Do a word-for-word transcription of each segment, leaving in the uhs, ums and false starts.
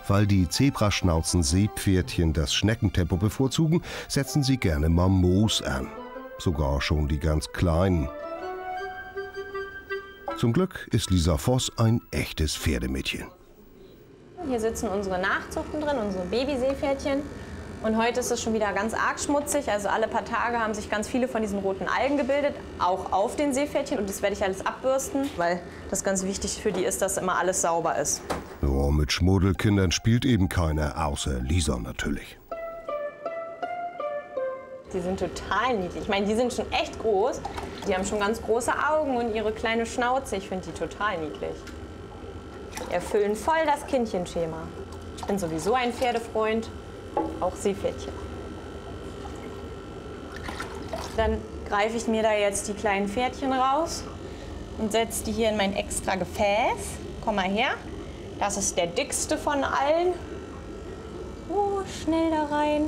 Weil die Zebraschnauzen-Seepferdchen das Schneckentempo bevorzugen, setzen sie gerne mal Moos an. Sogar schon die ganz Kleinen. Zum Glück ist Lisa Voss ein echtes Pferdemädchen. Hier sitzen unsere Nachzuchten drin, unsere Babyseepferdchen. Und heute ist es schon wieder ganz arg schmutzig. Also alle paar Tage haben sich ganz viele von diesen roten Algen gebildet, auch auf den Seepferdchen. Und das werde ich alles abbürsten, weil das ganz wichtig für die ist, dass immer alles sauber ist. Ja, mit Schmuddelkindern spielt eben keiner, außer Lisa natürlich. Die sind total niedlich. Ich meine, die sind schon echt groß. Die haben schon ganz große Augen und ihre kleine Schnauze. Ich finde die total niedlich. Die erfüllen voll das Kindchenschema. Ich bin sowieso ein Pferdefreund. Auch Seepferdchen. Dann greife ich mir da jetzt die kleinen Pferdchen raus und setze die hier in mein extra Gefäß. Komm mal her. Das ist der dickste von allen. Oh, schnell da rein.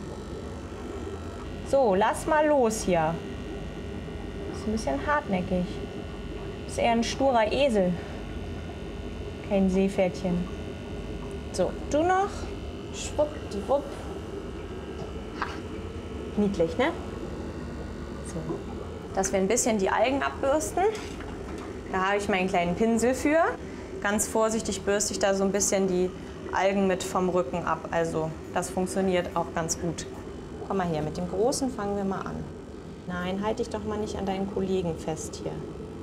So, lass mal los hier. Ist ein bisschen hartnäckig. Ist eher ein sturer Esel. Kein Seepferdchen. So, du noch. Schwuppdiwupp. Ha. Niedlich, ne? So. Dass wir ein bisschen die Algen abbürsten. Da habe ich meinen kleinen Pinsel für. Ganz vorsichtig bürste ich da so ein bisschen die Algen mit vom Rücken ab. Also das funktioniert auch ganz gut. Komm mal her, mit dem Großen fangen wir mal an. Nein, halt dich doch mal nicht an deinen Kollegen fest hier.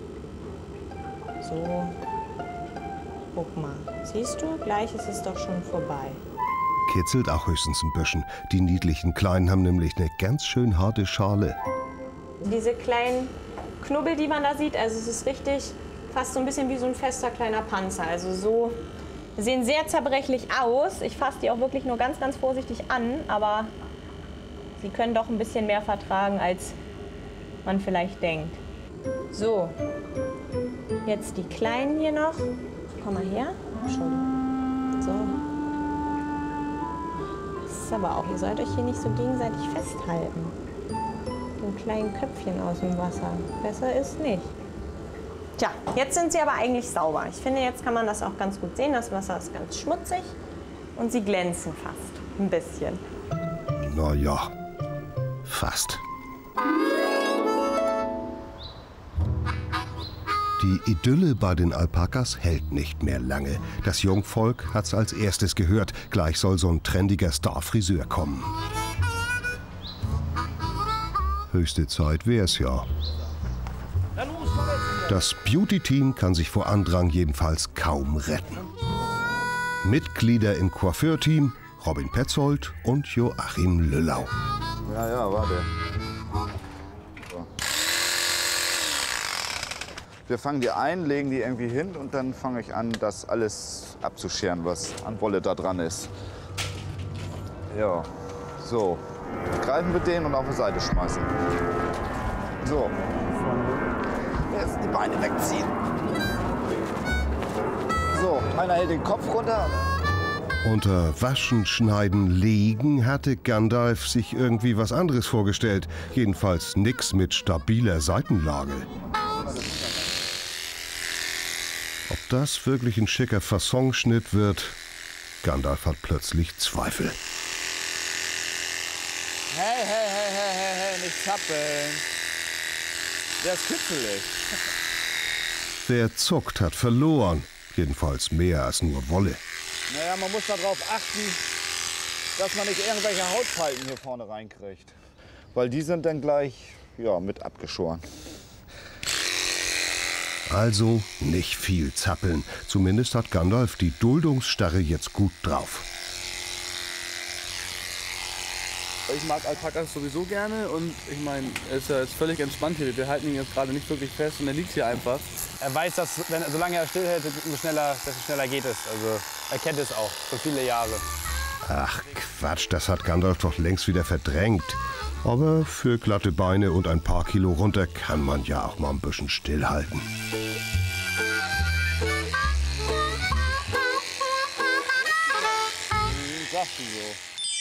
So. Guck mal. Siehst du, gleich ist es doch schon vorbei. Kitzelt auch höchstens ein bisschen. Die niedlichen Kleinen haben nämlich eine ganz schön harte Schale. Diese kleinen Knubbel, die man da sieht, also es ist richtig fast so ein bisschen wie so ein fester kleiner Panzer. Also so, sehen sehr zerbrechlich aus. Ich fasse die auch wirklich nur ganz, ganz vorsichtig an, aber sie können doch ein bisschen mehr vertragen, als man vielleicht denkt. So, jetzt die Kleinen hier noch. Komm mal her. Entschuldigung. So. Das ist aber auch, ihr sollt euch hier nicht so gegenseitig festhalten. Ein kleinen Köpfchen aus dem Wasser. Besser ist nicht. Tja, jetzt sind sie aber eigentlich sauber. Ich finde, jetzt kann man das auch ganz gut sehen. Das Wasser ist ganz schmutzig und sie glänzen fast. Ein bisschen. Na ja, fast. Die Idylle bei den Alpakas hält nicht mehr lange. Das Jungvolk hat's als erstes gehört. Gleich soll so ein trendiger Starfriseur kommen. Höchste Zeit wär's ja. Das Beauty-Team kann sich vor Andrang jedenfalls kaum retten. Mitglieder im Coiffeur-Team Robin Petzold und Joachim Lüllau. Ja, ja, warte. Wir fangen die ein, legen die irgendwie hin und dann fange ich an, das alles abzuscheren, was an Wolle da dran ist. Ja, so. Greifen wir den und auf die Seite schmeißen. So. Jetzt die Beine wegziehen. So, einer hält den Kopf runter. Unter Waschen, Schneiden, Legen hatte Gandalf sich irgendwie was anderes vorgestellt. Jedenfalls nix mit stabiler Seitenlage. Ob das wirklich ein schicker Fassonschnitt wird, Gandalf hat plötzlich Zweifel. Hey, hey, hey, hey, hey, hey, nicht zappeln. Der ist kitzelig. Wer zuckt, hat verloren. Jedenfalls mehr als nur Wolle. Naja, man muss darauf achten, dass man nicht irgendwelche Hautfalten hier vorne reinkriegt. Weil die sind dann gleich, ja, mit abgeschoren. Also nicht viel zappeln. Zumindest hat Gandalf die Duldungsstarre jetzt gut drauf. Ich mag Alpakas sowieso gerne und ich meine, er ist ja jetzt völlig entspannt hier. Wir halten ihn jetzt gerade nicht wirklich fest und er liegt hier einfach. Er weiß, dass wenn, solange er stillhält, desto schneller, desto schneller geht es. Also er kennt es auch, so viele Jahre. Ach Quatsch, das hat Gandalf doch längst wieder verdrängt. Aber für glatte Beine und ein paar Kilo runter kann man ja auch mal ein bisschen stillhalten. Sagst du so.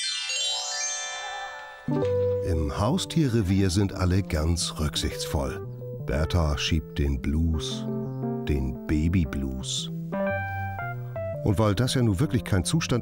Im Haustierrevier sind alle ganz rücksichtsvoll. Bertha schiebt den Blues, den Babyblues. Und weil das ja nun wirklich kein Zustand